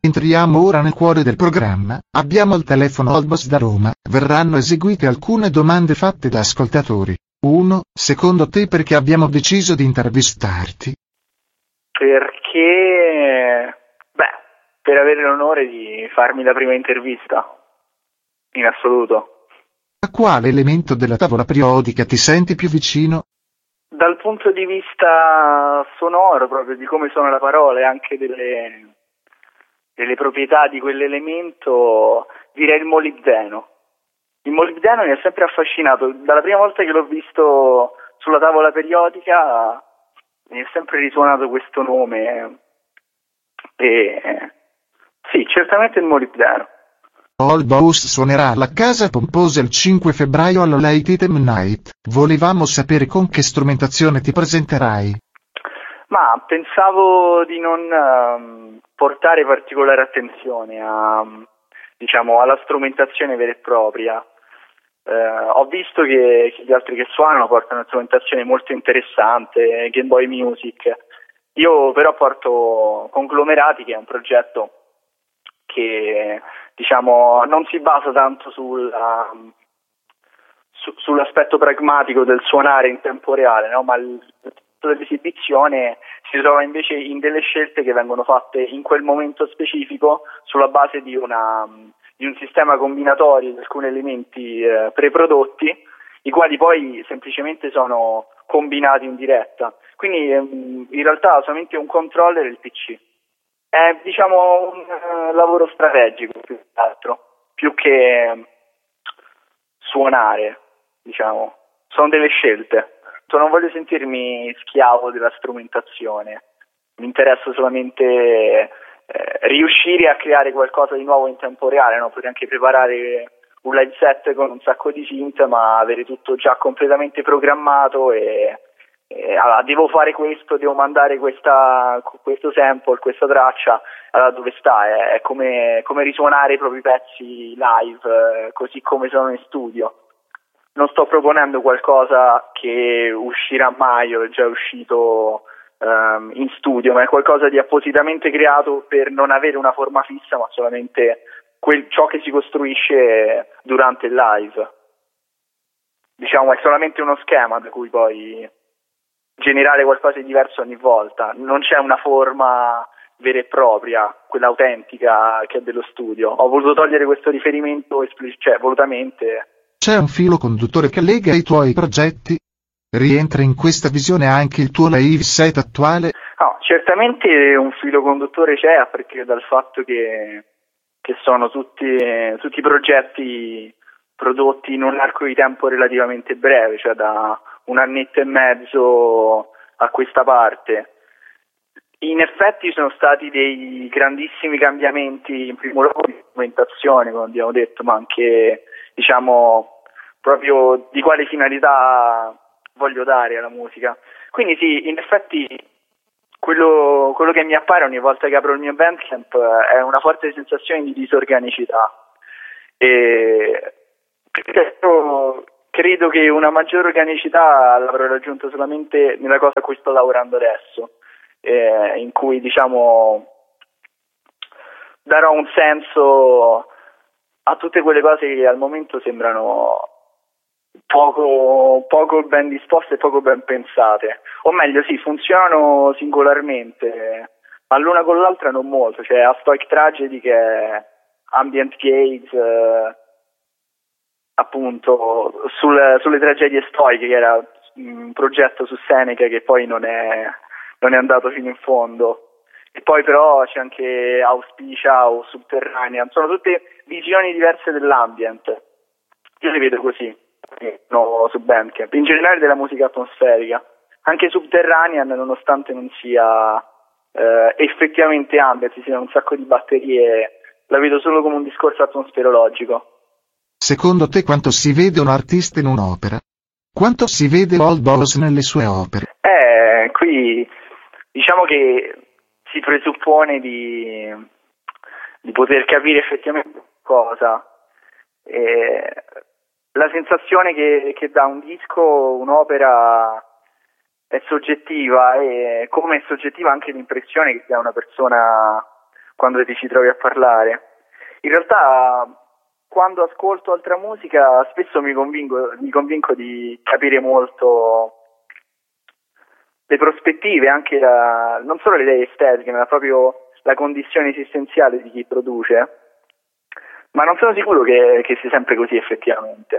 Entriamo ora nel cuore del programma. Abbiamo al telefono Old Boss da Roma. Verranno eseguite alcune domande fatte da ascoltatori. 1. Secondo te perché abbiamo deciso di intervistarti? Perché, per avere l'onore di farmi la prima intervista, in assoluto. A quale elemento della tavola periodica ti senti più vicino? Dal punto di vista sonoro, proprio di come suona la parola e anche delle proprietà di quell'elemento, direi il molibdeno. Il molibdeno mi ha sempre affascinato. Dalla prima volta che l'ho visto sulla tavola periodica mi è sempre risuonato questo nome. Sì, certamente il molibdeno. Old Boss suonerà alla Casa Pomposa il 5 febbraio alla Late Item Night. Volevamo sapere con che strumentazione ti presenterai. Ma pensavo di non portare particolare attenzione alla strumentazione vera e propria. Ho visto che gli altri che suonano portano una strumentazione molto interessante, Game Boy Music. Io però porto Conglomerati, che è un progetto che non si basa tanto sull'aspetto pragmatico del suonare in tempo reale, no? Ma dell'esibizione si trova invece in delle scelte che vengono fatte in quel momento specifico sulla base di un sistema combinatorio di alcuni elementi preprodotti, i quali poi semplicemente sono combinati in diretta. Quindi in realtà solamente un controller e il PC. È un lavoro strategico più che altro, più che suonare, sono delle scelte. Non voglio sentirmi schiavo della strumentazione, mi interessa solamente riuscire a creare qualcosa di nuovo in tempo reale, no? Potrei anche preparare un live set con un sacco di synth, ma avere tutto già completamente programmato allora, devo fare questo, devo mandare questo sample, questa traccia, allora dove sta? È come risuonare i propri pezzi live, così come sono in studio. Non sto proponendo qualcosa che uscirà mai o è già uscito in studio, ma è qualcosa di appositamente creato per non avere una forma fissa, ma solamente ciò che si costruisce durante il live. È solamente uno schema da cui poi generare qualcosa di diverso ogni volta. Non c'è una forma vera e propria, quella autentica che è dello studio. Ho voluto togliere questo riferimento volutamente. C'è un filo conduttore che lega i tuoi progetti? Rientra in questa visione anche il tuo live set attuale? No, certamente un filo conduttore c'è, a partire dal fatto che sono tutti progetti prodotti in un arco di tempo relativamente breve, cioè da un annetto e mezzo a questa parte. In effetti sono stati dei grandissimi cambiamenti, in primo luogo di strumentazione, come abbiamo detto, ma anche proprio di quale finalità voglio dare alla musica. Quindi sì, in effetti quello che mi appare ogni volta che apro il mio Bandcamp è una forte sensazione di disorganicità. E credo che una maggiore organicità l'avrò raggiunta solamente nella cosa a cui sto lavorando adesso, in cui darò un senso a tutte quelle cose che al momento sembrano poco ben disposte e poco ben pensate, o meglio sì, funzionano singolarmente, ma l'una con l'altra non molto. Cioè a Stoic Tragedy, che è ambient gaze, appunto sulle tragedie stoiche, che era un progetto su Seneca che poi non è andato fino in fondo. E poi però c'è anche Auspicia o Subterranean, sono tutte visioni diverse dell'ambient. Io le vedo così, no, su Bandcamp, in generale della musica atmosferica. Anche Subterranean, nonostante non sia effettivamente ambient, ci siano un sacco di batterie, la vedo solo come un discorso atmosferologico. Secondo te quanto si vede un artista in un'opera? Quanto si vede Old Boss nelle sue opere? Qui che si presuppone di poter capire effettivamente cosa. La sensazione che dà un disco, un'opera, è soggettiva, e come è soggettiva anche l'impressione che sia una persona quando ti ci trovi a parlare. In realtà, quando ascolto altra musica, spesso mi convinco di capire molto le prospettive, anche non solo le idee estetiche, ma proprio la condizione esistenziale di chi produce. Ma non sono sicuro che sia sempre così effettivamente.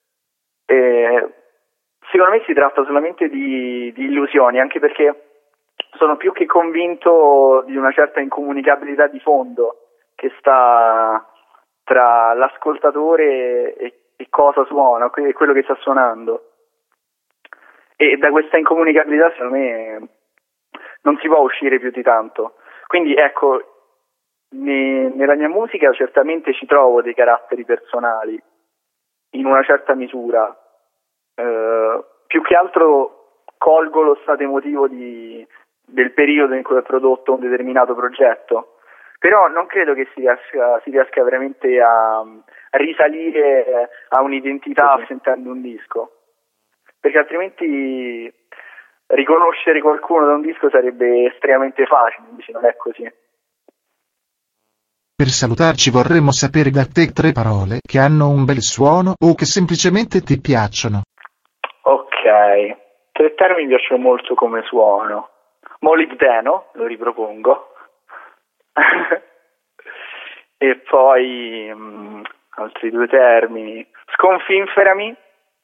Secondo me si tratta solamente di illusioni, anche perché sono più che convinto di una certa incomunicabilità di fondo che sta tra l'ascoltatore e cosa suona, e quello che sta suonando. E da questa incomunicabilità, secondo me, non si può uscire più di tanto. Quindi, ecco, nella mia musica certamente ci trovo dei caratteri personali, in una certa misura. Più che altro colgo lo stato emotivo del periodo in cui ho prodotto un determinato progetto. Però non credo che si riesca veramente a risalire a un'identità sentendo un disco. Perché altrimenti riconoscere qualcuno da un disco sarebbe estremamente facile, invece non è così. Per salutarci vorremmo sapere da te 3 parole che hanno un bel suono o che semplicemente ti piacciono. Ok, 3 termini mi piacciono molto come suono. Molibdeno, lo ripropongo. E poi altri 2 termini. Sconfinferami,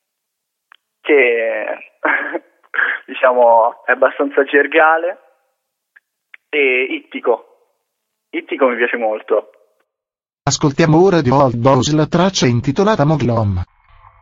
che diciamo è abbastanza gergale, e ittico mi piace molto. Ascoltiamo ora di Old Boss la traccia intitolata Moglom.